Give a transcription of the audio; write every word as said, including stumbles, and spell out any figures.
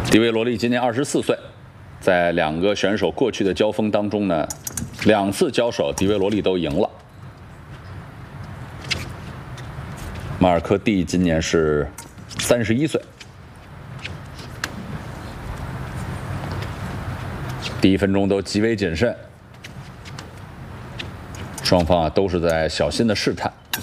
迪维罗利今年二十四岁，在两个选手过去的交锋当中呢，两次交手迪维罗利都赢了。马尔科蒂今年是三十一岁，第一分钟都极为谨慎，双方啊都是在小心的试探。